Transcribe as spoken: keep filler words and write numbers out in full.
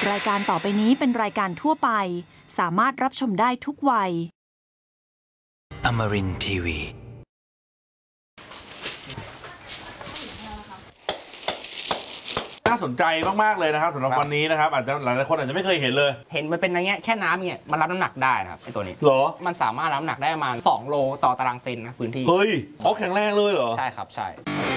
รายการต่อไปนี้เป็นรายการทั่วไปสามารถรับชมได้ทุกวัย Amarin ที วีน่าสนใจมากๆเลยนะครับสำหรับวันนี้นะครับอาจจะหลายๆคนอาจจะไม่เคยเห็นเลยเห็นมันเป็นอย่างเงี้ยแค่น้ำเนี่ยมันรับน้ำหนักได้นะครับไอตัวนี้เหรอมันสามารถรับน้ำหนักได้ประมาณสองโลต่อตารางเซนนะพื้นที่เฮ้ยเขาแข็งแรงเลยเหรอใช่ครับใช่